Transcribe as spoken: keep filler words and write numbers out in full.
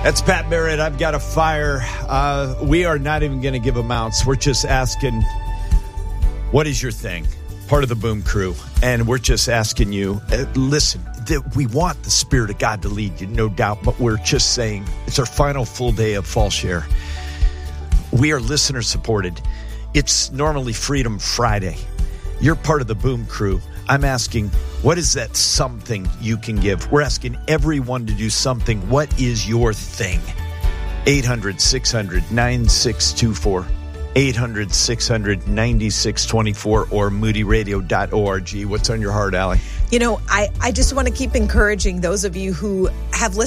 That's Pat Barrett. I've got a fire. Uh, we are not even going to give amounts. We're just asking, what is your thing? Part of the Boom Crew. And we're just asking you, uh, listen, th- we want the Spirit of God to lead you, no doubt. But we're just saying it's our final full day of Fall Share. We are listener supported. It's normally Freedom Friday. You're part of the Boom Crew. I'm asking, what is that something you can give? We're asking everyone to do something. What is your thing? eight hundred, six hundred, nine six two four. eight hundred, six hundred, nine six two four or moody radio dot org. What's on your heart, Allie? You know, I, I just want to keep encouraging those of you who have listened